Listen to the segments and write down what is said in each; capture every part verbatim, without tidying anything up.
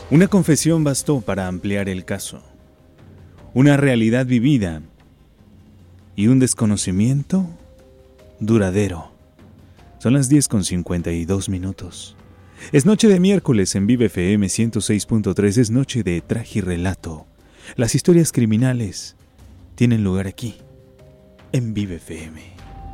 Una confesión bastó para ampliar el caso. Una realidad vivida y un desconocimiento duradero. Son las diez con cincuenta y dos minutos. Es noche de miércoles en Vive F M ciento seis punto tres. Es noche de Tragirrelato. Las historias criminales tienen lugar aquí, en Vive F M.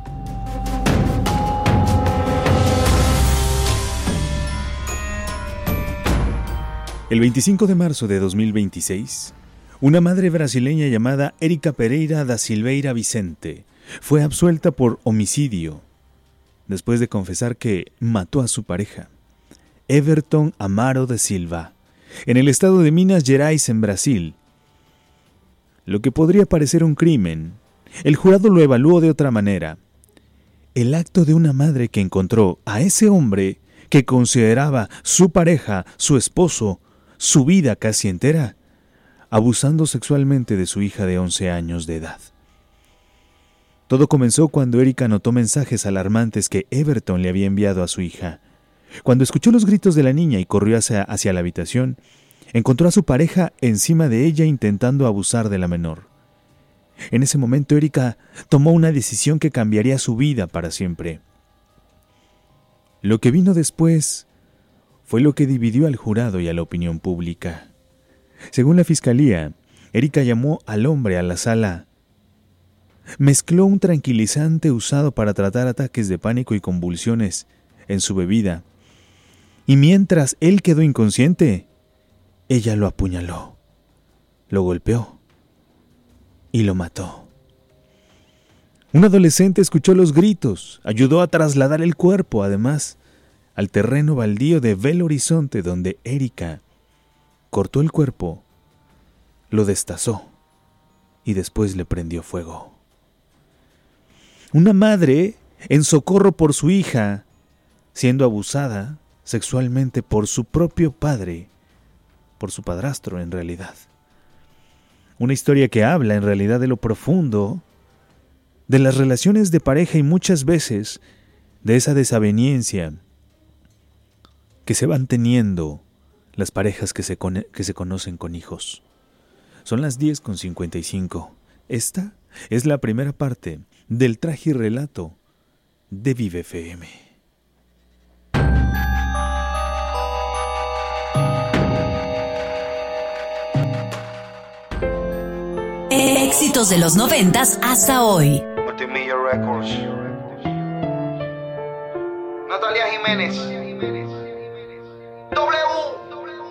El veinticinco de marzo de dos mil veintiséis, una madre brasileña llamada Érica Pereira da Silveira Vicente fue absuelta por homicidio después de confesar que mató a su pareja, Everton Amaro da Silva, en el estado de Minas Gerais, en Brasil. Lo que podría parecer un crimen, el jurado lo evaluó de otra manera. El acto de una madre que encontró a ese hombre que consideraba su pareja, su esposo, su vida casi entera, abusando sexualmente de su hija de once años de edad. Todo comenzó cuando Érica notó mensajes alarmantes que Everton le había enviado a su hija. Cuando escuchó los gritos de la niña y corrió hacia, hacia la habitación, encontró a su pareja encima de ella intentando abusar de la menor. En ese momento Érica tomó una decisión que cambiaría su vida para siempre. Lo que vino después fue lo que dividió al jurado y a la opinión pública. Según la fiscalía, Érica llamó al hombre a la sala, mezcló un tranquilizante usado para tratar ataques de pánico y convulsiones en su bebida, y mientras él quedó inconsciente, ella lo apuñaló, lo golpeó y lo mató. Un adolescente escuchó los gritos, ayudó a trasladar el cuerpo, además, al terreno baldío de Belo Horizonte, donde Érica cortó el cuerpo, lo destazó y después le prendió fuego. Una madre, en socorro por su hija, siendo abusada sexualmente por su propio padre, por su padrastro en realidad. Una historia que habla en realidad de lo profundo de las relaciones de pareja y muchas veces de esa desaveniencia que se van teniendo las parejas que se, con- que se conocen con hijos. Son las diez con cincuenta y cinco. Esta es la primera parte del Tragirrelato de Vive F M. Éxitos de los noventas hasta hoy. Multimilla Records. Natalia Jiménez. W.